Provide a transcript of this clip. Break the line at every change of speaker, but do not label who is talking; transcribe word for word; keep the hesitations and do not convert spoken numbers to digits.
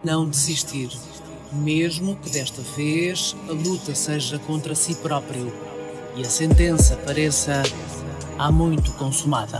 Não desistir, mesmo que desta vez a luta seja contra si próprio e a sentença pareça há muito consumada.